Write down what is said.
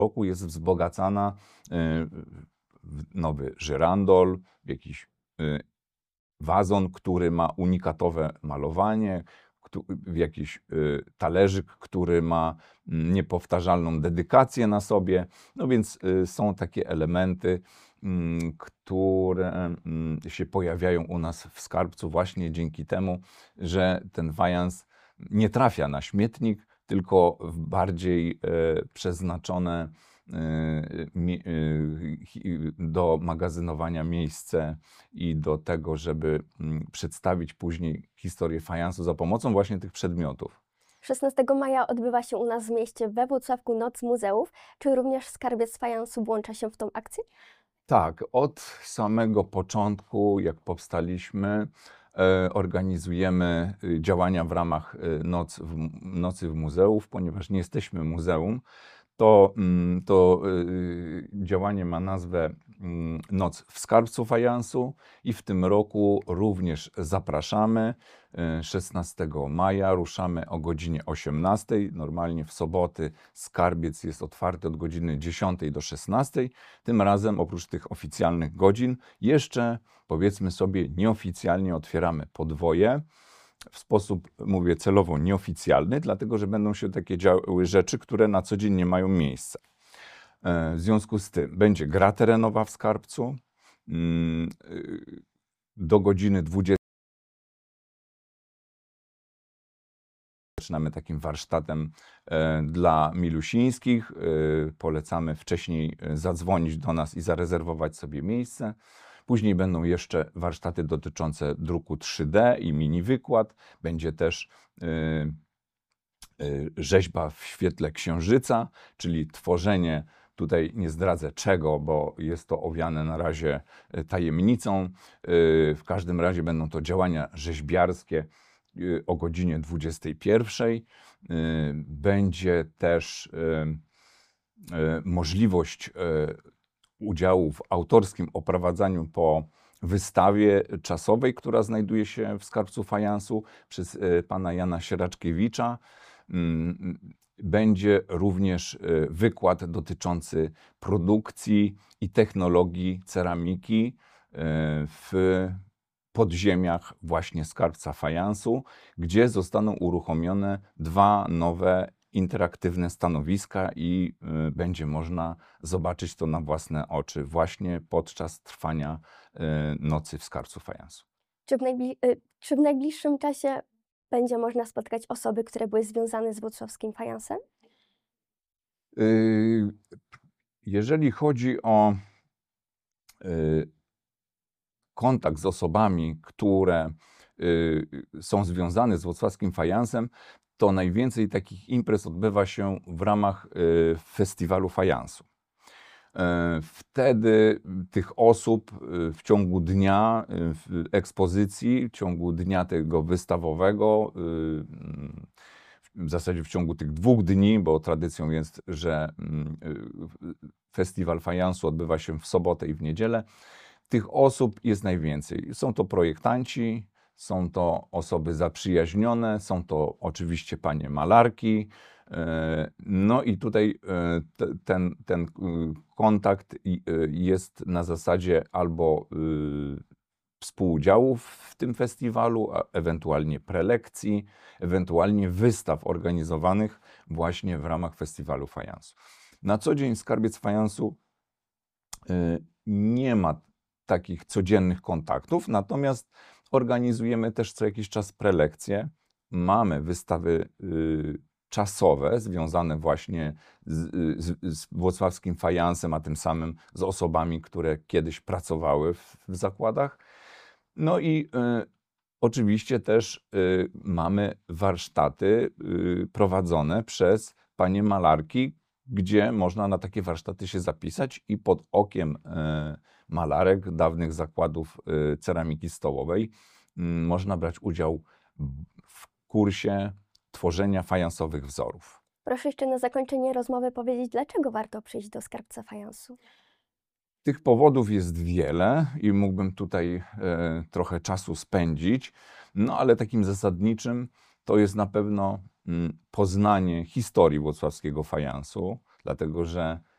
roku jest wzbogacana w nowy żyrandol, jakiś wazon, który ma unikatowe malowanie, w jakiś talerzyk, który ma niepowtarzalną dedykację na sobie. No więc są takie elementy, które się pojawiają u nas w skarbcu właśnie dzięki temu, że ten fajans nie trafia na śmietnik, tylko w bardziej przeznaczone do magazynowania miejsce i do tego, żeby przedstawić później historię fajansu za pomocą właśnie tych przedmiotów. 16 maja odbywa się u nas w mieście we Włocławku Noc Muzeów. Czy również Skarbiec Fajansu włącza się w tą akcję? Tak, od samego początku, jak powstaliśmy, organizujemy działania w ramach Nocy w Muzeów, ponieważ nie jesteśmy muzeum. To działanie ma nazwę Noc w Skarbcu Fajansu i w tym roku również zapraszamy. 16 maja ruszamy o godzinie 18. Normalnie w soboty skarbiec jest otwarty od godziny 10 do 16. Tym razem oprócz tych oficjalnych godzin jeszcze, powiedzmy sobie, nieoficjalnie otwieramy podwoje. W sposób, mówię, celowo nieoficjalny, dlatego że będą się takie działy rzeczy, które na co dzień nie mają miejsca. W związku z tym będzie gra terenowa w skarbcu. Do godziny 20 zaczynamy takim warsztatem dla milusińskich. Polecamy wcześniej zadzwonić do nas i zarezerwować sobie miejsce. Później będą jeszcze warsztaty dotyczące druku 3D i mini wykład. Będzie też rzeźba w świetle księżyca, czyli tworzenie, tutaj nie zdradzę czego, bo jest to owiane na razie tajemnicą. W każdym razie będą to działania rzeźbiarskie o godzinie 21. Będzie też możliwość udziału w autorskim oprowadzaniu po wystawie czasowej, która znajduje się w Skarbcu Fajansu przez pana Jana Sieraczkiewicza. Będzie również wykład dotyczący produkcji i technologii ceramiki w podziemiach właśnie Skarbca Fajansu, gdzie zostaną uruchomione 2 nowe interaktywne stanowiska i będzie można zobaczyć to na własne oczy właśnie podczas trwania Nocy w Skarbcu Fajansu. Czy w najbliższym czasie będzie można spotkać osoby, które były związane z włocławskim fajansem? Jeżeli chodzi o kontakt z osobami, które są związane z włocławskim fajansem, to najwięcej takich imprez odbywa się w ramach festiwalu fajansu. Wtedy tych osób w ciągu dnia w ekspozycji, w ciągu dnia tego wystawowego, w zasadzie w ciągu tych 2 dni, bo tradycją jest, że festiwal fajansu odbywa się w sobotę i w niedzielę, tych osób jest najwięcej. Są to projektanci, są to osoby zaprzyjaźnione, są to oczywiście panie malarki. No i tutaj ten kontakt jest na zasadzie albo współudziału w tym festiwalu, a ewentualnie prelekcji, ewentualnie wystaw organizowanych właśnie w ramach festiwalu fajansu. Na co dzień Skarbiec Fajansu nie ma takich codziennych kontaktów, natomiast organizujemy też co jakiś czas prelekcje. Mamy wystawy czasowe związane właśnie z włocławskim fajansem, a tym samym z osobami, które kiedyś pracowały w zakładach. No i oczywiście też mamy warsztaty prowadzone przez panie malarki, gdzie można na takie warsztaty się zapisać i pod okiem malarek dawnych zakładów ceramiki stołowej można brać udział w kursie tworzenia fajansowych wzorów. Proszę jeszcze na zakończenie rozmowy powiedzieć, dlaczego warto przyjść do Skarbca Fajansu? Tych powodów jest wiele i mógłbym tutaj trochę czasu spędzić, no ale takim zasadniczym to jest na pewno poznanie historii włocławskiego fajansu, dlatego że